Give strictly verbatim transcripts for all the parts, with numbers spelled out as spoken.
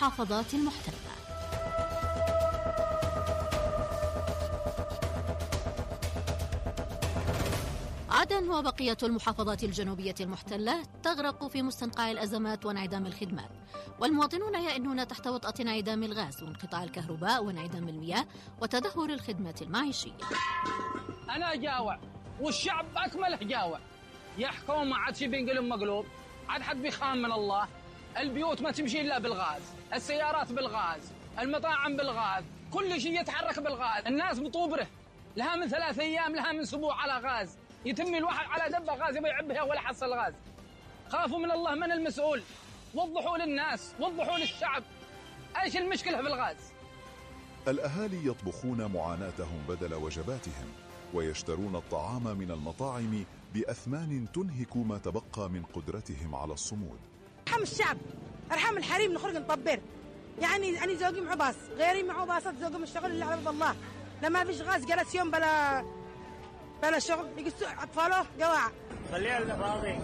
المحافظات المحتلة. عدن وبقية المحافظات الجنوبية المحتلة تغرق في مستنقع الأزمات وانعدام الخدمات، والمواطنون يئنون تحت وطأة انعدام الغاز وانقطاع الكهرباء وانعدام المياه وتدهور الخدمات المعيشية. أنا جاوع والشعب أكمله جاوع، يا حكومة عاد شي بينقلب مقلوب، عاد حد بيخام من الله. البيوت ما تمشي إلا بالغاز، السيارات بالغاز، المطاعم بالغاز، كل شيء يتحرك بالغاز. الناس مطوبره لها من ثلاث أيام لها من أسبوع على غاز، يتم الواحد على دبة غاز يبي يعبها ولا حصل غاز. خافوا من الله، من المسؤول؟ وضحوا للناس، وضحوا للشعب ايش المشكلة في الغاز. الأهالي يطبخون معاناتهم بدل وجباتهم، ويشترون الطعام من المطاعم بأثمان تنهك ما تبقى من قدرتهم على الصمود. ارحم الشعب، ارحم الحريم، نخرج نطبر. يعني أنا زوجي معه باص، غيري معه باصات، زوجي مشتغل اللي على باب الله. لما فيش غاز جلس يوم بلا بلا شغل، يقصوا أطفاله جواع. خليها الراضي.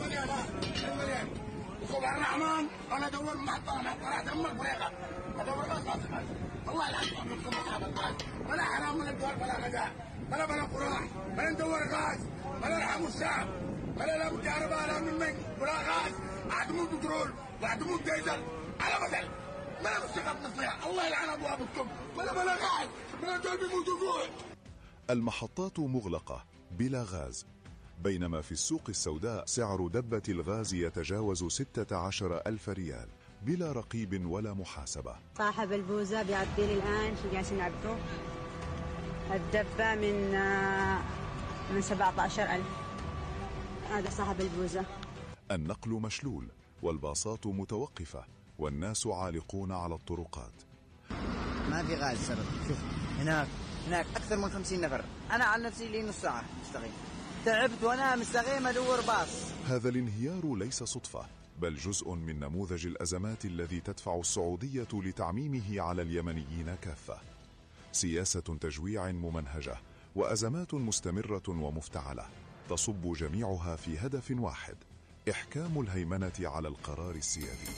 سبحان الرحمن، أنا أدور محطة محطة دمك بريقة، أدور غاز. والله العظيم منكم أصحاب الغاز، ولا حرام من الدور بلا غذاء، ولا بلا قراح، ولا ندور غاز، ولا نرحم الشعب، ولا لا مجاربة لا من مي، ولا غاز، عدموا بترول، وعدموا ديزل، على بدل. ما لا مستقب نصيحة، الله يلعن أبوابكم، ولا بلا غاز، ولا دول بيموتوا جوع. المحطات مغلقة بلا غاز، بينما في السوق السوداء سعر دبة الغاز يتجاوز ستة عشر ألف ريال بلا رقيب ولا محاسبة. صاحب البوزة بيعبي لي الآن شو جالسين نعبده الدبة من من سبعة عشر ألف. هذا صاحب البوزة. النقل مشلول والباصات متوقفة والناس عالقون على الطرقات. ما في غاز سبب. شوف هناك هناك أكثر من خمسين نفر، أنا عن نفسي لي نص ساعة مستغيم، تعبت وأنا مستغيم أدور باص. هذا الانهيار ليس صدفة، بل جزء من نموذج الأزمات الذي تدفع السعودية لتعميمه على اليمنيين كافة. سياسة تجويع ممنهجة وأزمات مستمرة ومفتعلة تصب جميعها في هدف واحد: إحكام الهيمنة على القرار السيادي.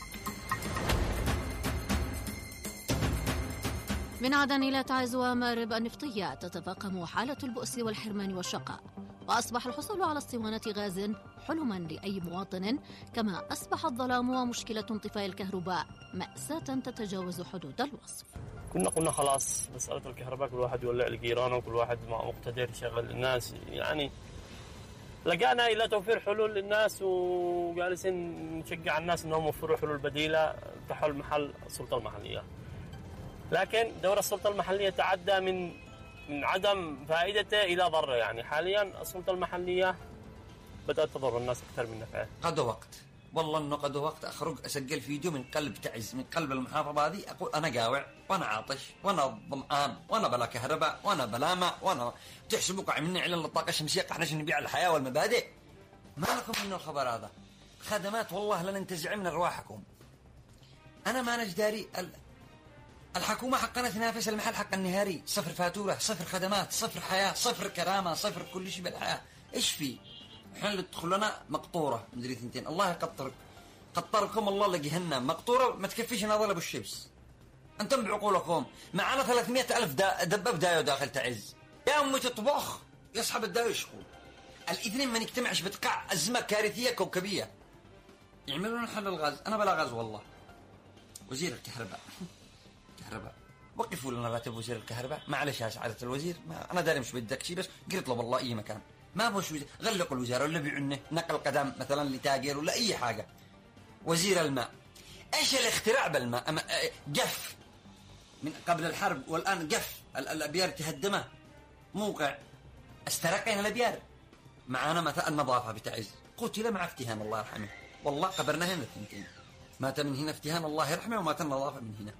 من عدن إلى تعز ومارب النفطية تتفاقم حالة البؤس والحرمان والشقاء، وأصبح الحصول على اسطوانة غاز حلما لأي مواطن، كما أصبح الظلام ومشكلة انطفاء الكهرباء مأساة تتجاوز حدود الوصف. كنا قلنا خلاص مسألة الكهرباء كل واحد يولع لجيرانه وكل واحد مع مقتدر يشغل الناس، يعني لقانا إلى توفير حلول للناس وجالسين نشجع الناس أنهم يوفروا حلول بديلة تحل محل السلطة المحلية. لكن دور السلطة المحلية تعدى من من عدم فائدته إلى ضره، يعني حاليا السلطة المحلية بدأت تضر الناس أكثر من نفعها. قد وقت والله إنه قد وقت أخرج أسجل فيديو من قلب تعز، من قلب المحافظة هذه، أقول أنا جاوع وأنا عاطش وأنا ظمآن وأنا بلا كهرباء وأنا بلا ماء وأنا تحسبوا قاعدين نعلن الطاقة الشمسية احنا عشان نبيع الحياة والمبادئ. ما لكم من الخبر هذا؟ خدمات والله لن ننتزع من أرواحكم. أنا ما نجداري ال... الحكومة حقنا تنافس المحل حق النهاري، صفر فاتورة، صفر خدمات، صفر حياة، صفر كرامة، صفر كل شيء بالحياة. إيش في؟ إحنا اللي تدخل لنا مقطورة مدري ثنتين، الله يقطرك، قطركم الله لجهنم. مقطورة ما تكفيش نظل أبو الشبس. أنتم بعقولكم معنا ثلاثمائة ألف دا دباب دايو داخل تعز، يا أمي تطبخ يصحب الدايو يشخو. الاثنين ما نجتمعش بتقع أزمة كارثية كوكبية. يعملون حل الغاز، أنا بلا غاز والله. وزير الكهرباء كهرباء وقفوا لنا راتب وزير الكهرباء، معلش يا سعادة الوزير، ما أنا داري مش بدك شيء، بس قلت له والله أي مكان ما بوش وزير، غلقوا الوزارة ولا بيعنه نقل قدم مثلا لتاجر ولا أي حاجة. وزير الماء، إيش الاختراع بالماء؟ أما جف من قبل الحرب والآن جف، الأبيار تهدمه، موقع استرقينا الأبيار. معانا مثلا النظافة بتعز، قتل مع افتهان الله يرحمه، والله قبرنا هنا الثنتين، مات من هنا افتهان الله يرحمه ومات النظافة من هنا.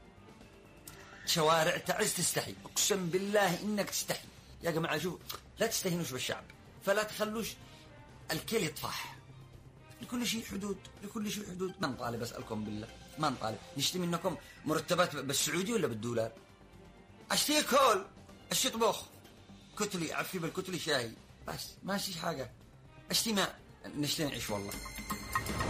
شوارع تعز تستحي، اقسم بالله انك تستحي يا جماعه. شوف لا تستهينوش بالشعب، فلا تخلوش الكل يطفح. لكل شيء حدود، لكل شيء حدود. ما نطالب اسالكم بالله، ما نطالب نشتري منكم مرتبات بالسعودي ولا بالدولار. اشتري كول، اشتري طبخ كتلي، عفي بالكتلي شاي، بس ماشي حاجه. اشتري ماء نشتري نعيش والله.